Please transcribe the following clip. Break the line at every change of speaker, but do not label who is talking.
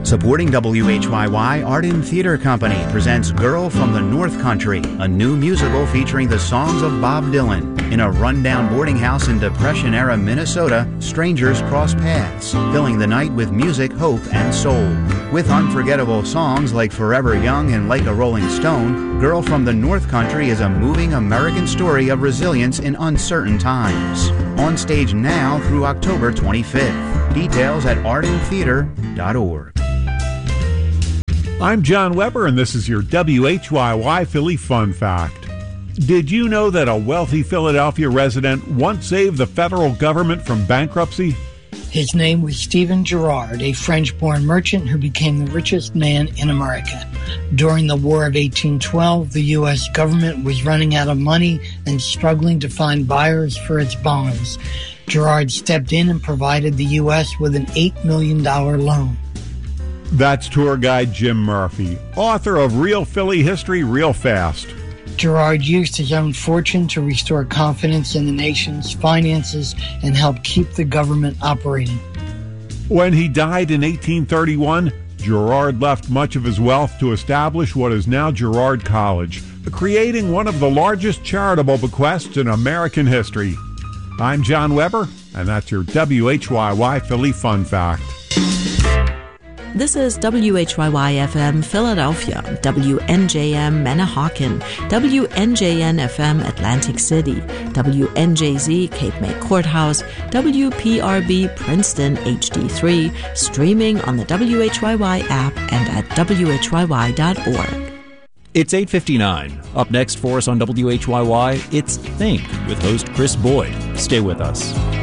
Supporting WHYY, Arden Theater Company presents Girl from the North Country, a new musical featuring the songs of Bob Dylan. In a rundown boarding house in Depression-era Minnesota, strangers cross paths, filling the night with music, hope, and soul. With unforgettable songs like Forever Young and Like a Rolling Stone, Girl from the North Country is a moving American story of resilience in uncertain times. On stage now through October 25th. Details at ardentheater.org.
I'm John Weber, and this is your WHYY Philly Fun Fact. Did you know that a wealthy Philadelphia resident once saved the federal government from bankruptcy?
His name was Stephen Girard, a French-born merchant who became the richest man in America. During the War of 1812, the U.S. government was running out of money and struggling to find buyers for its bonds. Girard stepped in and provided the U.S. with an $8 million loan.
That's tour guide Jim Murphy, author of Real Philly History Real Fast.
Girard used his own fortune to restore confidence in the nation's finances and help keep the government operating.
When he died in 1831, Girard left much of his wealth to establish what is now Girard College, creating one of the largest charitable bequests in American history. I'm John Weber, and that's your WHYY Philly Fun Fact.
This is WHYY-FM Philadelphia, WNJM Manahawkin, WNJN-FM Atlantic City, WNJZ Cape May Courthouse, WPRB Princeton HD3, streaming on the WHYY app and at WHYY.org.
It's 8:59. Up next for us on WHYY, it's Think with host Chris Boyd. Stay with us.